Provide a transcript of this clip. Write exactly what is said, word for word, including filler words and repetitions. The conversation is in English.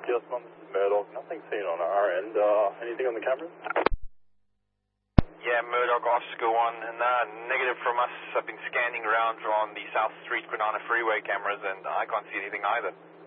Yes, one, this is Murdoch. Nothing seen on our end. Uh, anything on the cameras? Yeah, Murdoch, Oscar one, and uh, negative from us. I've been scanning around on the South Street Granada Freeway cameras, and I can't see anything either.